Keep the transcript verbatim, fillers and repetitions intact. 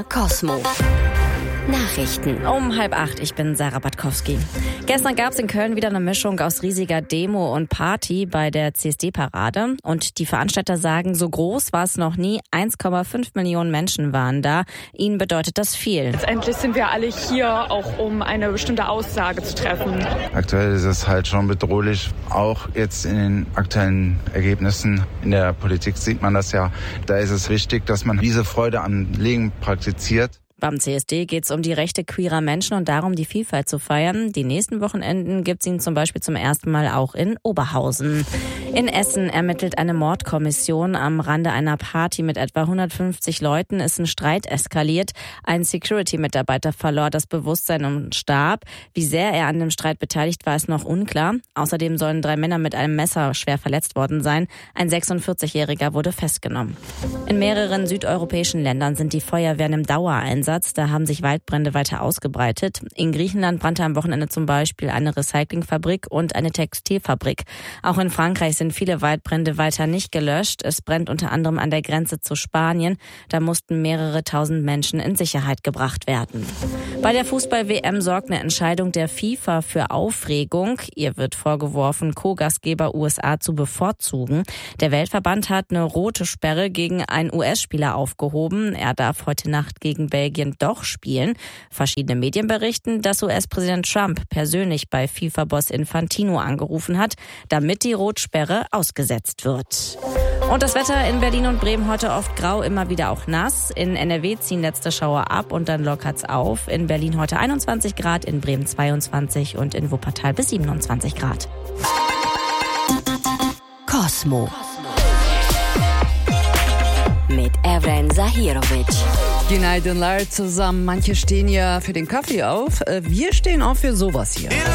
Cosmo. Nachrichten. Um halb acht, ich bin Sarah Batkowski. Gestern gab es in Köln wieder eine Mischung aus riesiger Demo und Party bei der C S D-Parade. Und die Veranstalter sagen, so groß war es noch nie. eins Komma fünf Millionen Menschen waren da. Ihnen bedeutet das viel. Letztendlich sind wir alle hier, auch um eine bestimmte Aussage zu treffen. Aktuell ist es halt schon bedrohlich. Auch jetzt in den aktuellen Ergebnissen in der Politik sieht man das ja. Da ist es wichtig, dass man diese Freude am Leben praktiziert. Beim C S D geht es um die Rechte queerer Menschen und darum, die Vielfalt zu feiern. Die nächsten Wochenenden gibt es ihn zum Beispiel zum ersten Mal auch in Oberhausen. In Essen ermittelt eine Mordkommission. Am Rande einer Party mit etwa hundertfünfzig Leuten ist ein Streit eskaliert. Ein Security-Mitarbeiter verlor das Bewusstsein und starb. Wie sehr er an dem Streit beteiligt war, ist noch unklar. Außerdem sollen drei Männer mit einem Messer schwer verletzt worden sein. Ein sechsundvierzigjähriger wurde festgenommen. In mehreren südeuropäischen Ländern sind die Feuerwehren im Dauereinsatz. Da haben sich Waldbrände weiter ausgebreitet. In Griechenland brannte am Wochenende zum Beispiel eine Recyclingfabrik und eine Textilfabrik. Auch in Frankreich sind viele Waldbrände weiter nicht gelöscht. Es brennt unter anderem an der Grenze zu Spanien. Da mussten mehrere tausend Menschen in Sicherheit gebracht werden. Bei der Fußball-W M sorgt eine Entscheidung der FIFA für Aufregung. Ihr wird vorgeworfen, Co-Gastgeber U S A zu bevorzugen. Der Weltverband hat eine rote Sperre gegen einen U S-Spieler aufgehoben. Er darf heute Nacht gegen Belgien doch spielen. Verschiedene Medien berichten, dass U S-Präsident Trump persönlich bei FIFA-Boss Infantino angerufen hat, damit die Rotsperre ausgesetzt wird. Und das Wetter in Berlin und Bremen heute oft grau, immer wieder auch nass. In N R W ziehen letzte Schauer ab und dann lockert's auf. In Berlin heute einundzwanzig Grad, in Bremen zweiundzwanzig und in Wuppertal bis siebenundzwanzig Grad. Cosmo. Mit Evren Zahirovic. Günaydınlar zusammen. Manche stehen ja für den Kaffee auf. Wir stehen auch für sowas hier.